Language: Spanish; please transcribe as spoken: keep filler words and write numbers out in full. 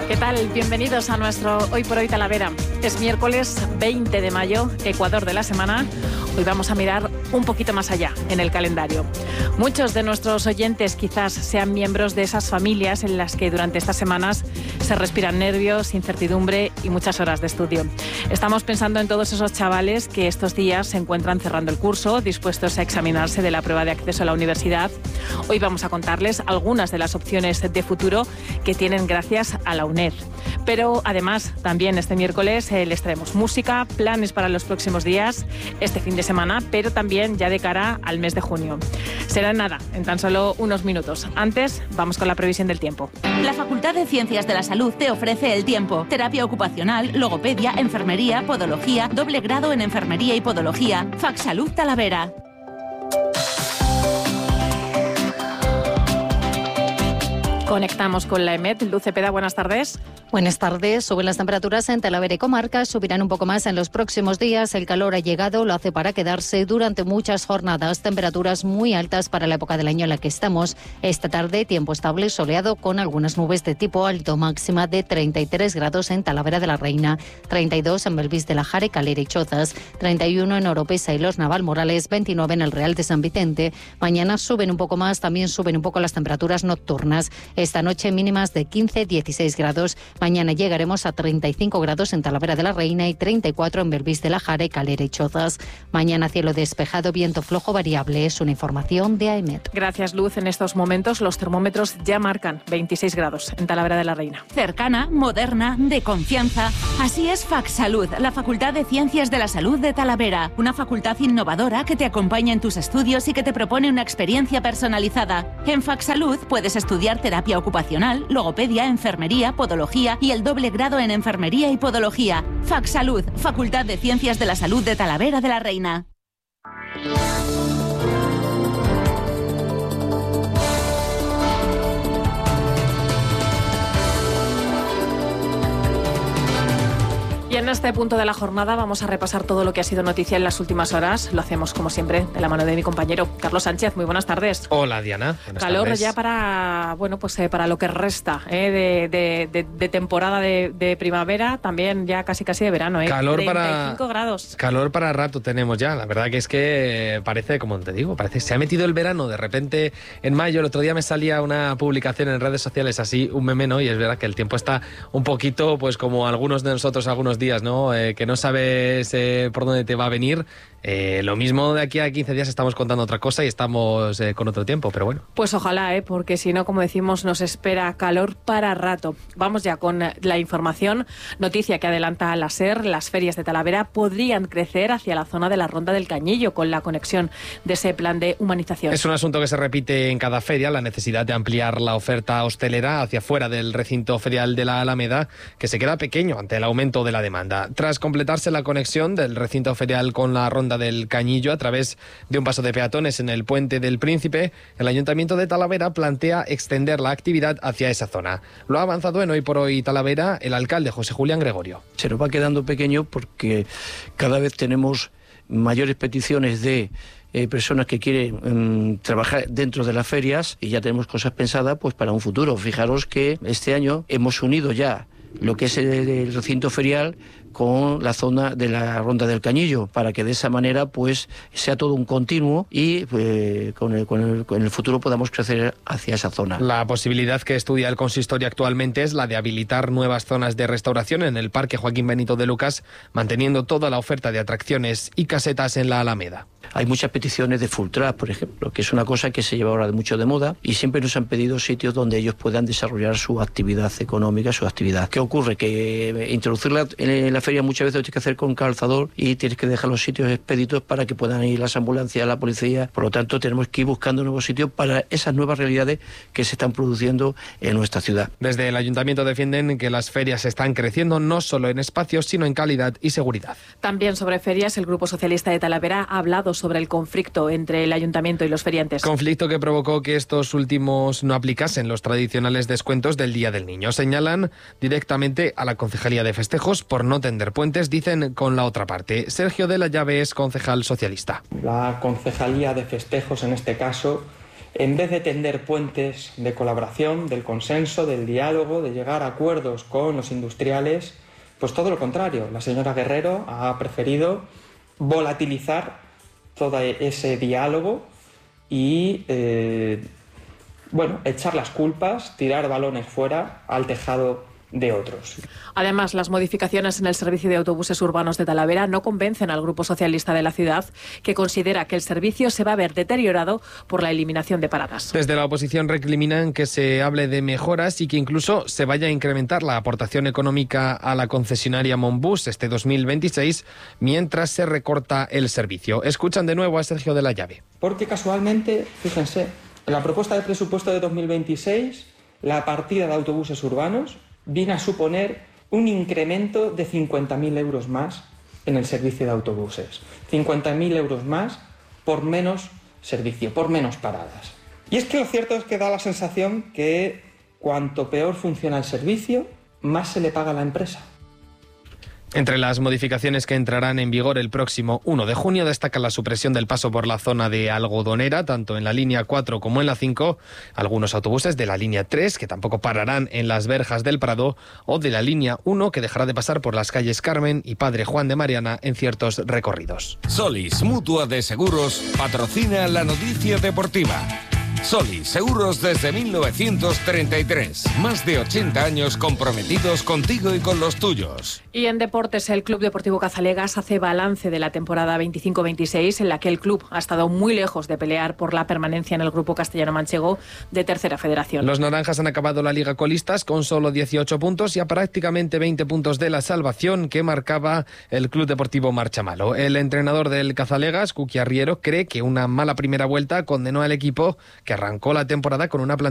¿Qué tal? Bienvenidos a nuestro Hoy por Hoy Talavera. Es miércoles veinte de mayo, Ecuador de la semana. Hoy vamos a mirar un poquito más allá en el calendario. Muchos de nuestros oyentes quizás sean miembros de esas familias en las que durante estas semanas se respiran nervios, incertidumbre y muchas horas de estudio. Estamos pensando en todos esos chavales que estos días se encuentran cerrando el curso, dispuestos a examinarse de la prueba de acceso a la universidad. Hoy vamos a contarles algunas de las opciones de futuro que tienen gracias a la UNED. Pero además, también este miércoles eh, les traemos música, planes para los próximos días, este fin de semana, pero también ya de cara al mes de junio. Será nada, en tan solo unos minutos. Antes, vamos con la previsión del tiempo. La Facultad de Ciencias de la Salud te ofrece el tiempo. Terapia ocupacional, logopedia, enfermería, podología, doble grado en enfermería y podología. Facsalud Talavera. Conectamos con la EMET. Luz Cepeda, buenas tardes. Buenas tardes. Suben las temperaturas en Talavera y comarcas, subirán un poco más en los próximos días. El calor ha llegado, lo hace para quedarse durante muchas jornadas. Temperaturas muy altas para la época del año en la que estamos. Esta tarde, tiempo estable, soleado con algunas nubes de tipo alto, máxima de treinta y tres grados en Talavera de la Reina, treinta y dos en Belvís de la Jara, Calera y Chozas, treinta y uno en Oropesa y Los Navalmorales, veintinueve en el Real de San Vicente. Mañana suben un poco más, también suben un poco las temperaturas nocturnas. Esta noche mínimas de quince a dieciséis grados. Mañana llegaremos a treinta y cinco grados en Talavera de la Reina y treinta y cuatro en Belvís de la Jara, Calera y Chozas. Mañana cielo despejado, viento flojo variable. Es una información de AEMET. Gracias, Luz. En estos momentos los termómetros ya marcan veintiséis grados en Talavera de la Reina. Cercana, moderna, de confianza. Así es Facsalud, la Facultad de Ciencias de la Salud de Talavera. Una facultad innovadora que te acompaña en tus estudios y que te propone una experiencia personalizada. En Facsalud puedes estudiar terapia ocupacional, logopedia, enfermería, podología y el doble grado en enfermería y podología. Facsalud, Facultad de Ciencias de la Salud de Talavera de la Reina. Y en este punto de la jornada vamos a repasar todo lo que ha sido noticia en las últimas horas. Lo hacemos, como siempre, de la mano de mi compañero Carlos Sánchez. Muy buenas tardes. Hola, Diana. Buenas Calor tardes. ya para, bueno, pues eh, para lo que resta eh, de, de, de, de temporada de, de primavera, también ya casi casi de verano. Eh. Calor treinta y cinco para grados. Calor para rato tenemos ya. La verdad que es que parece, como te digo, parece se ha metido el verano de repente en mayo. El otro día me salía una publicación en redes sociales así, un meme, ¿no? Y es verdad que el tiempo está un poquito, pues como algunos de nosotros algunos días, ¿no? Eh, que no sabes eh, por dónde te va a venir. Eh, lo mismo de aquí a quince días estamos contando otra cosa y estamos eh, con otro tiempo, pero bueno. Pues ojalá, ¿eh? Porque si no, como decimos, nos espera calor para rato. Vamos ya con la información. Noticia que adelanta la SER. Las ferias de Talavera podrían crecer hacia la zona de la Ronda del Cañillo con la conexión de ese plan de humanización. Es un asunto que se repite en cada feria, la necesidad de ampliar la oferta hostelera hacia fuera del recinto ferial de la Alameda, que se queda pequeño ante el aumento de la demanda. Tras completarse la conexión del recinto ferial con la Ronda del Cañillo a través de un paso de peatones en el Puente del Príncipe, el Ayuntamiento de Talavera plantea extender la actividad hacia esa zona. Lo ha avanzado en Hoy por Hoy Talavera el alcalde José Julián Gregorio. Se nos va quedando pequeño porque cada vez tenemos mayores peticiones de Eh, personas que quieren um, trabajar dentro de las ferias y ya tenemos cosas pensadas pues para un futuro. Fijaros que este año hemos unido ya lo que es el, el recinto ferial con la zona de la Ronda del Cañillo, para que de esa manera pues sea todo un continuo y pues, con, el, con, el, con el futuro podamos crecer hacia esa zona. La posibilidad que estudia el consistorio actualmente es la de habilitar nuevas zonas de restauración en el Parque Joaquín Benito de Lucas, manteniendo toda la oferta de atracciones y casetas en la Alameda. Hay muchas peticiones de full track, por ejemplo, que es una cosa que se lleva ahora mucho de moda y siempre nos han pedido sitios donde ellos puedan desarrollar su actividad económica, su actividad. ¿Qué ocurre? Que introducirla en la feria muchas veces lo tienes que hacer con calzador y tienes que dejar los sitios expeditos para que puedan ir las ambulancias, la policía. Por lo tanto, tenemos que ir buscando nuevos sitios para esas nuevas realidades que se están produciendo en nuestra ciudad. Desde el Ayuntamiento defienden que las ferias están creciendo no solo en espacios, sino en calidad y seguridad. También sobre ferias, el Grupo Socialista de Talavera ha hablado sobre el conflicto entre el Ayuntamiento y los feriantes. Conflicto que provocó que estos últimos no aplicasen los tradicionales descuentos del Día del Niño. Señalan directamente a la Concejalía de Festejos por no tender puentes, dicen con la otra parte. Sergio de la Llave es concejal socialista. La Concejalía de Festejos, en este caso, En vez de tender puentes de colaboración, del consenso, del diálogo, de llegar a acuerdos con los industriales, pues todo lo contrario. La señora Guerrero ha preferido volatilizar todo ese diálogo y, eh, bueno, echar las culpas, tirar balones fuera al tejado de otros. Además, las modificaciones en el servicio de autobuses urbanos de Talavera no convencen al Grupo Socialista de la ciudad, que considera que el servicio se va a ver deteriorado por la eliminación de paradas. Desde la oposición recriminan que se hable de mejoras y que incluso se vaya a incrementar la aportación económica a la concesionaria Monbus este dos mil veintiséis, mientras se recorta el servicio. Escuchan de nuevo a Sergio de la Llave. Porque casualmente, fíjense, en la propuesta de presupuesto de dos mil veintiséis, la partida de autobuses urbanos viene a suponer un incremento de cincuenta mil euros más en el servicio de autobuses. cincuenta mil euros más por menos servicio, por menos paradas. Y es que lo cierto es que da la sensación que cuanto peor funciona el servicio, más se le paga a la empresa. Entre las modificaciones que entrarán en vigor el próximo uno de junio destaca la supresión del paso por la zona de Algodonera, tanto en la línea cuatro como en la cinco, algunos autobuses de la línea tres, que tampoco pararán en las verjas del Prado, o de la línea uno, que dejará de pasar por las calles Carmen y Padre Juan de Mariana en ciertos recorridos. Solis, Mutua de Seguros, patrocina la noticia deportiva. Solis, seguros desde mil novecientos treinta y tres. Más de ochenta años comprometidos contigo y con los tuyos. Y en deportes, el Club Deportivo Cazalegas hace balance de la temporada veinticinco veintiséis, en la que el club ha estado muy lejos de pelear por la permanencia en el grupo castellano-manchego de Tercera Federación. Los naranjas han acabado la Liga colistas con solo dieciocho puntos y a prácticamente veinte puntos de la salvación que marcaba el Club Deportivo Marchamalo. El entrenador del Cazalegas, Cuqui Arriero, cree que una mala primera vuelta condenó al equipo, que arrancó la temporada con una plantilla